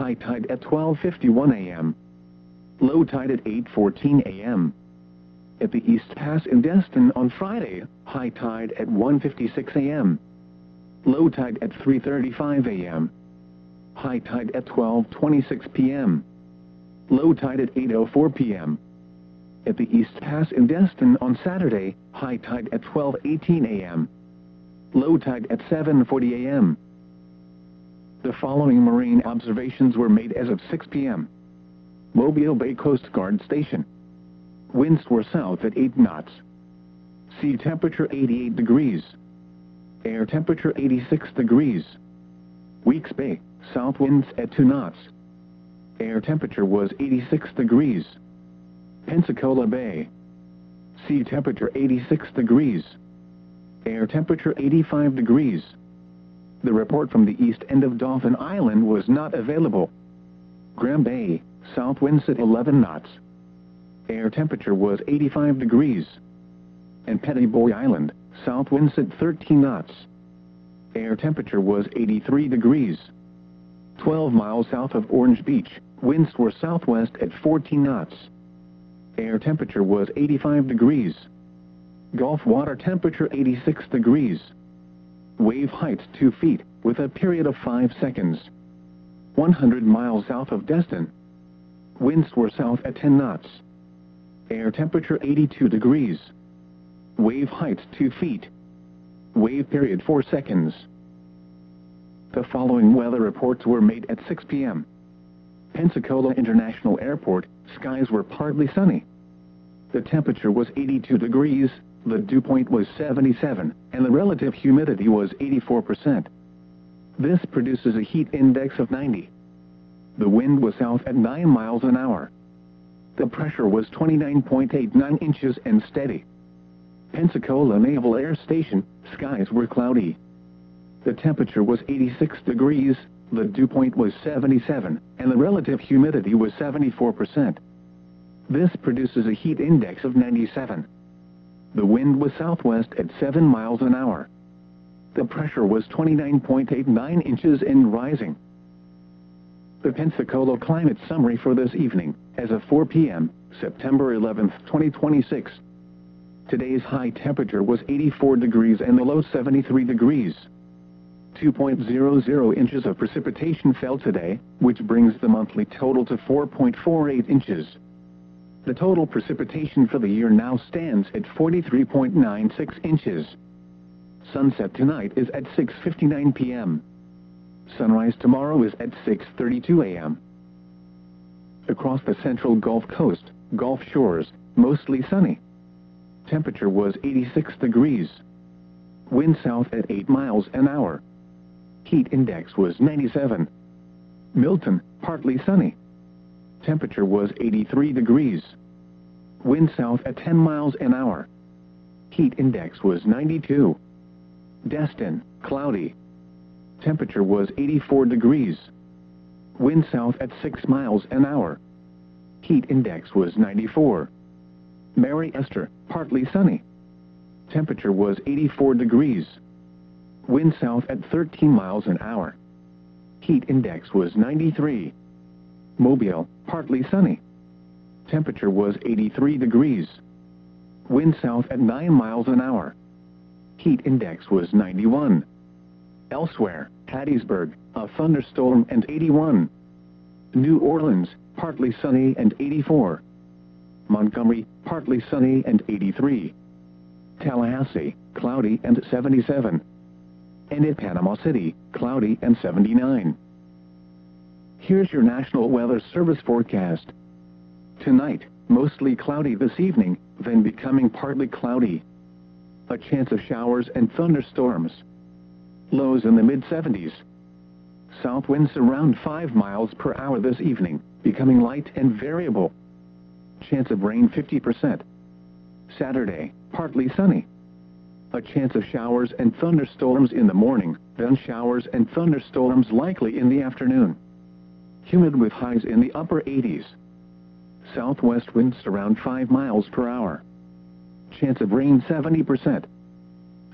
high tide at 12:51 a.m. Low tide at 8:14 a.m. At the East Pass in Destin on Friday, high tide at 1:56 a.m. Low tide at 3:35 a.m. High tide at 12:26 p.m. Low tide at 8:04 p.m. At the East Pass in Destin on Saturday, high tide at 12:18 a.m. Low tide at 7:40 a.m. The following marine observations were made as of 6 p.m. Mobile Bay Coast Guard Station. Winds were south at 8 knots. Sea temperature 88 degrees. Air temperature 86 degrees. Weeks Bay, south winds at 2 knots. Air temperature was 86 degrees. Pensacola Bay. Sea temperature 86 degrees. Air temperature 85 degrees. The report from the east end of Dauphin Island was not available. Graham Bay, south winds at 11 knots. Air temperature was 85 degrees. And Petty Boy Island, south winds at 13 knots. Air temperature was 83 degrees. 12 miles south of Orange Beach, winds were southwest at 14 knots. Air temperature was 85 degrees. Gulf water temperature 86 degrees. Wave height 2 feet, with a period of 5 seconds. 100 miles south of Destin. Winds were south at 10 knots. Air temperature 82 degrees. Wave height 2 feet. Wave period 4 seconds. The following weather reports were made at 6 p.m. Pensacola International Airport, skies were partly sunny. The temperature was 82 degrees, the dew point was 77, and the relative humidity was 84%. This produces a heat index of 90. The wind was south at 9 miles an hour. The pressure was 29.89 inches and steady. Pensacola Naval Air Station, skies were cloudy. The temperature was 86 degrees, the dew point was 77, and the relative humidity was 74%. This produces a heat index of 97. The wind was southwest at 7 miles an hour. The pressure was 29.89 inches and rising. The Pensacola climate summary for this evening, as of 4 p.m., September 11, 2026. Today's high temperature was 84 degrees and the low 73 degrees. 2.00 inches of precipitation fell today, which brings the monthly total to 4.48 inches. The total precipitation for the year now stands at 43.96 inches. Sunset tonight is at 6:59 p.m. Sunrise tomorrow is at 6:32 a.m. Across the central Gulf Coast, Gulf shores, mostly sunny. Temperature was 86 degrees. Wind south at 8 miles an hour. Heat index was 97. Milton, partly sunny. Temperature was 83 degrees. Wind south at 10 miles an hour. Heat index was 92. Destin, cloudy. Temperature was 84 degrees. Wind south at 6 miles an hour. Heat index was 94. Mary Esther, partly sunny. Temperature was 84 degrees. Wind south at 13 miles an hour. Heat index was 93. Mobile, partly sunny. Temperature was 83 degrees. Wind south at 9 miles an hour. Heat index was 91. Elsewhere, Hattiesburg, a thunderstorm and 81. New Orleans, partly sunny and 84. Montgomery, partly sunny and 83. Tallahassee, cloudy and 77. And at Panama City, cloudy and 79. Here's your National Weather Service forecast. Tonight, mostly cloudy this evening, then becoming partly cloudy. A chance of showers and thunderstorms. Lows in the mid-70s. South winds around 5 miles per hour this evening, becoming light and variable. Chance of rain 50%. Saturday, partly sunny. A chance of showers and thunderstorms in the morning, then showers and thunderstorms likely in the afternoon. Humid with highs in the upper 80s. Southwest winds around 5 miles per hour. Chance of rain 70%.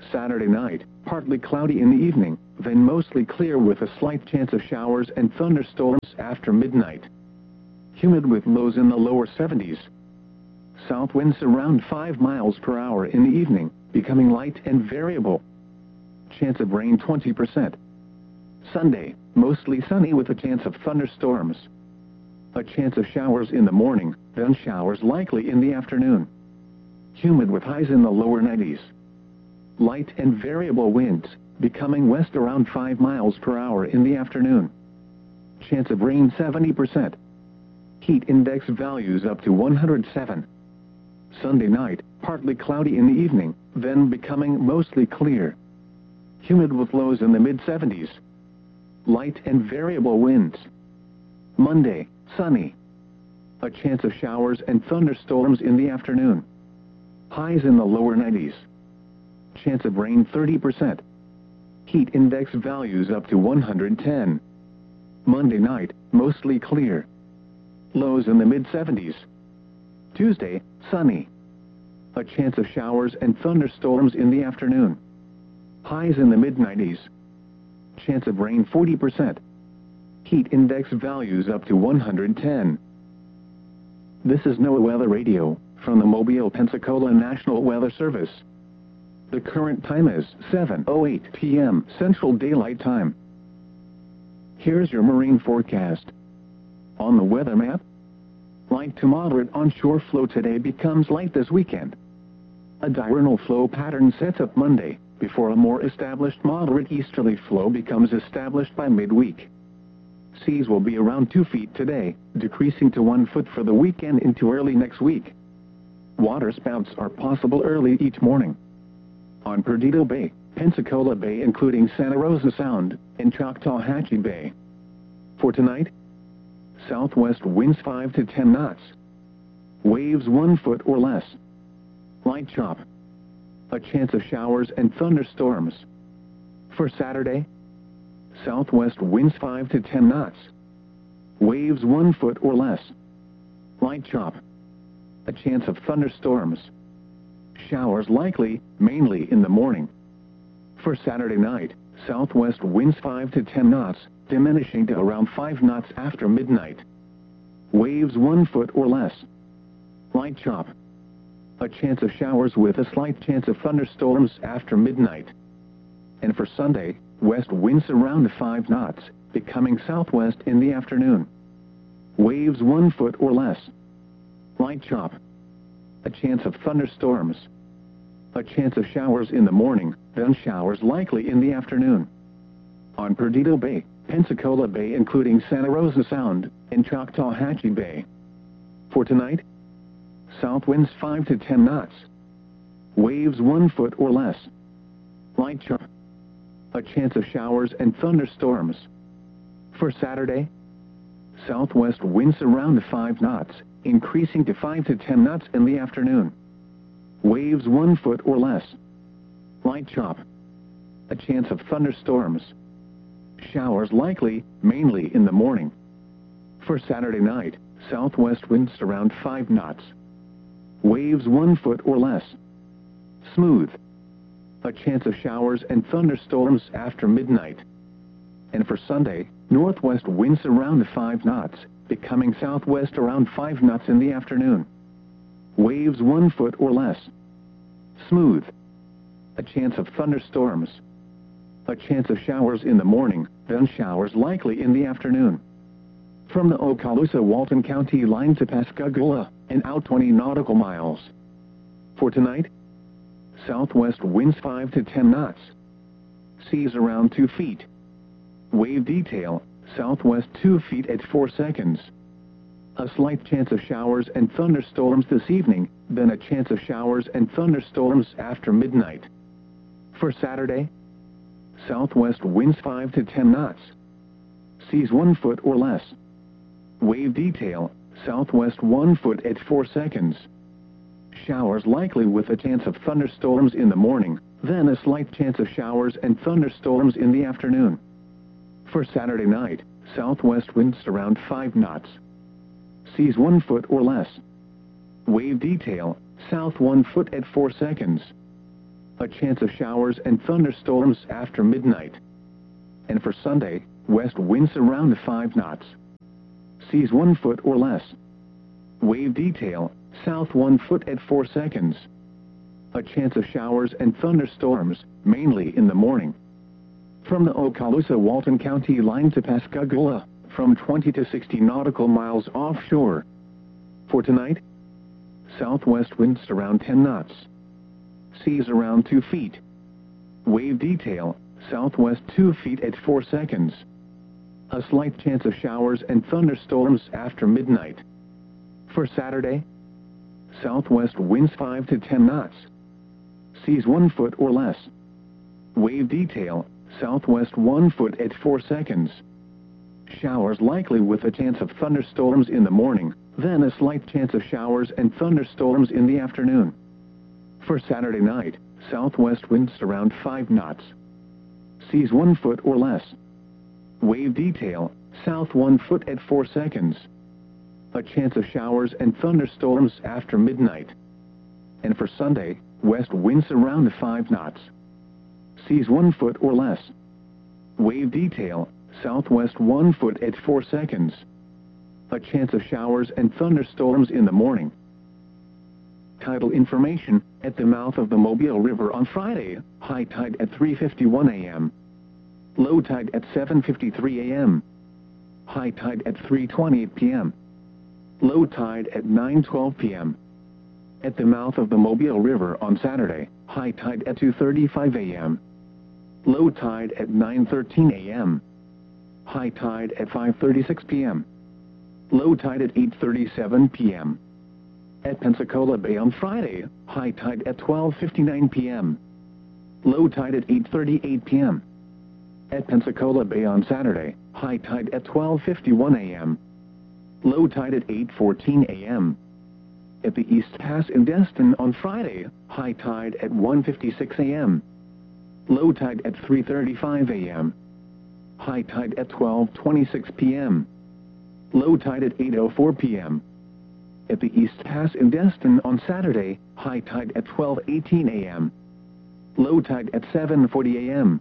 Saturday night, partly cloudy in the evening, then mostly clear with a slight chance of showers and thunderstorms after midnight. Humid with lows in the lower 70s. South winds around 5 miles per hour in the evening, becoming light and variable. Chance of rain 20%. Sunday, mostly sunny with a chance of thunderstorms. A chance of showers in the morning, then showers likely in the afternoon. Humid with highs in the lower 90s. Light and variable winds, becoming west around 5 miles per hour in the afternoon. Chance of rain 70%. Heat index values up to 107. Sunday night, partly cloudy in the evening, then becoming mostly clear. Humid with lows in the mid-70s. Light and variable winds. Monday, sunny. A chance of showers and thunderstorms in the afternoon. Highs in the lower 90s. Chance of rain 30%. Heat index values up to 110. Monday night, mostly clear. Lows in the mid-70s. Tuesday, sunny. A chance of showers and thunderstorms in the afternoon. Highs in the mid-90s. Chance of rain 40%. Heat index values up to 110. This is NOAA Weather Radio, from the Mobile, Pensacola National Weather Service. The current time is 7:08 p.m. Central Daylight Time. Here's your marine forecast. On the weather map, light to moderate onshore flow today becomes light this weekend. A diurnal flow pattern sets up Monday, before a more established moderate easterly flow becomes established by midweek. Seas will be around 2 feet today, decreasing to 1 foot for the weekend into early next week. Water spouts are possible early each morning. On Perdido Bay, Pensacola Bay including Santa Rosa Sound, and Choctawhatchee Bay. For tonight, southwest winds 5 to 10 knots. Waves 1 foot or less. Light chop. A chance of showers and thunderstorms. For Saturday, southwest winds 5 to 10 knots. Waves 1 foot or less. Light chop. A chance of thunderstorms. Showers likely, mainly in the morning. For Saturday night, southwest winds 5 to 10 knots, diminishing to around 5 knots after midnight. Waves 1 foot or less. Light chop. A chance of showers with a slight chance of thunderstorms after midnight. And for Sunday, west winds around 5 knots, becoming southwest in the afternoon. Waves 1 foot or less. Light chop. A chance of thunderstorms. A chance of showers in the morning, then showers likely in the afternoon. On Perdido Bay, Pensacola Bay including Santa Rosa Sound, and Choctawhatchee Bay. For tonight, south winds 5 to 10 knots. Waves 1 foot or less. Light chop. A chance of showers and thunderstorms. For Saturday, southwest winds around 5 knots, increasing to 5 to 10 knots in the afternoon. Waves 1 foot or less. Light chop. A chance of thunderstorms. Showers likely, mainly in the morning. For Saturday night, southwest winds around 5 knots. Waves 1 foot or less. Smooth. A chance of showers and thunderstorms after midnight. And for Sunday, northwest winds around 5 knots, becoming southwest around 5 knots in the afternoon. Waves 1 foot or less. Smooth. A chance of thunderstorms. A chance of showers in the morning, then showers likely in the afternoon. From the Okaloosa-Walton County line to Pascagoula, and out 20 nautical miles. For tonight, southwest winds 5 to 10 knots. Seas around 2 feet. Wave detail, southwest 2 feet at 4 seconds. A slight chance of showers and thunderstorms this evening, then a chance of showers and thunderstorms after midnight. For Saturday, southwest winds 5 to 10 knots. Seas 1 foot or less. Wave detail, southwest 1 foot at 4 seconds. Showers likely with a chance of thunderstorms in the morning, then a slight chance of showers and thunderstorms in the afternoon. For Saturday night, southwest winds around 5 knots. Seas 1 foot or less. Wave detail, south 1 foot at 4 seconds. A chance of showers and thunderstorms after midnight. And for Sunday, west winds around 5 knots. Seas 1 foot or less. Wave detail, south 1 foot at 4 seconds. A chance of showers and thunderstorms, mainly in the morning. From the Okaloosa-Walton County line to Pascagoula, from 20 to 60 nautical miles offshore. For tonight, southwest winds around 10 knots. Seas around 2 feet. Wave detail, southwest 2 feet at 4 seconds. A slight chance of showers and thunderstorms after midnight. For Saturday, southwest winds 5 to 10 knots. Seas 1 foot or less. Wave detail, southwest 1 foot at 4 seconds. Showers likely with a chance of thunderstorms in the morning, then a slight chance of showers and thunderstorms in the afternoon. For Saturday night, southwest winds around 5 knots. Seas 1 foot or less. Wave detail, south 1 foot at 4 seconds. A chance of showers and thunderstorms after midnight. And for Sunday, west winds around 5 knots. Seas 1 foot or less. Wave detail, southwest 1 foot at 4 seconds. A chance of showers and thunderstorms in the morning. Tidal information, at the mouth of the Mobile River on Friday, high tide at 3:51 a.m. Low tide at 7:53 a.m. High tide at 3:28 p.m. Low tide at 9:12 p.m. At the mouth of the Mobile River on Saturday, high tide at 2:35 a.m. Low tide at 9:13 a.m. High tide at 5:36 p.m. Low tide at 8:37 p.m. At Pensacola Bay on Friday, high tide at 12:59 p.m. Low tide at 8:38 p.m. At Pensacola Bay on Saturday, high tide at 12:51 a.m. Low tide at 8:14 a.m. At the East Pass in Destin on Friday, high tide at 1:56 a.m. Low tide at 3:35 a.m. High tide at 12:26 p.m. Low tide at 8:04 p.m. At the East Pass in Destin on Saturday, high tide at 12:18 a.m. Low tide at 7:40 a.m.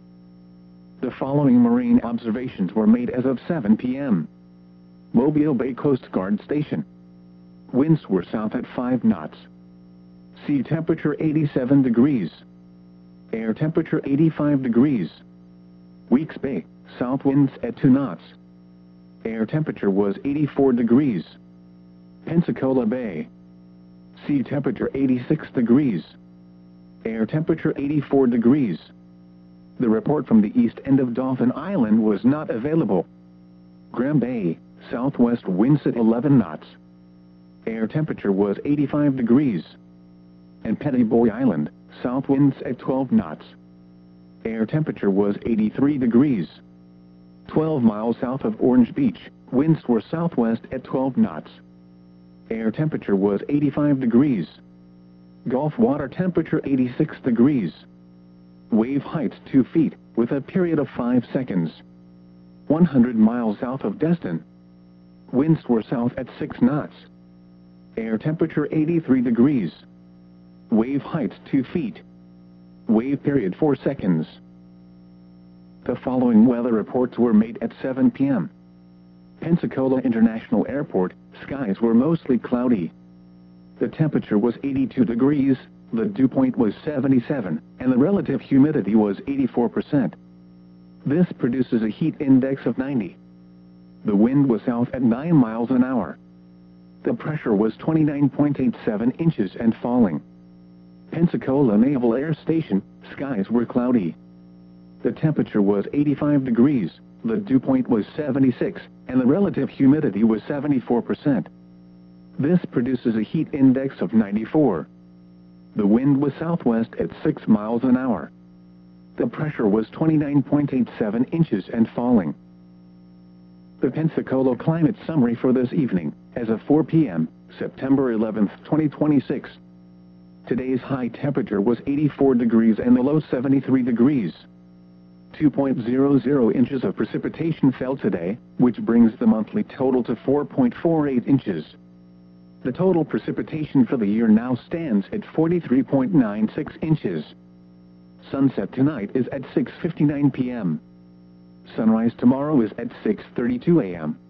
The following marine observations were made as of 7 p.m. Mobile Bay Coast Guard Station. Winds were south at 5 knots. Sea temperature 87 degrees. Air temperature 85 degrees. Weeks Bay, south winds at 2 knots. Air temperature was 84 degrees. Pensacola Bay. Sea temperature 86 degrees. Air temperature 84 degrees. The report from the east end of Dauphin Island was not available. Graham Bay, southwest winds at 11 knots. Air temperature was 85 degrees. And Pettiboy Island, south winds at 12 knots. Air temperature was 83 degrees. 12 miles south of Orange Beach, winds were southwest at 12 knots. Air temperature was 85 degrees. Gulf water temperature 86 degrees. Wave height 2 feet, with a period of 5 seconds. 100 miles south of Destin. Winds were south at 6 knots. Air temperature 83 degrees. Wave height 2 feet. Wave period 4 seconds. The following weather reports were made at 7 p.m. Pensacola International Airport, skies were mostly cloudy. The temperature was 82 degrees, the dew point was 77, and the relative humidity was 84%. This produces a heat index of 90. The wind was south at 9 miles an hour. The pressure was 29.87 inches and falling. Pensacola Naval Air Station, skies were cloudy. The temperature was 85 degrees, the dew point was 76, and the relative humidity was 74%. This produces a heat index of 94. The wind was southwest at 6 miles an hour. The pressure was 29.87 inches and falling. The Pensacola climate summary for this evening, as of 4 p.m., September 11, 2026. Today's high temperature was 84 degrees and the low 73 degrees. 2.00 inches of precipitation fell today, which brings the monthly total to 4.48 inches. The total precipitation for the year now stands at 43.96 inches. Sunset tonight is at 6:59 p.m. Sunrise tomorrow is at 6:32 a.m.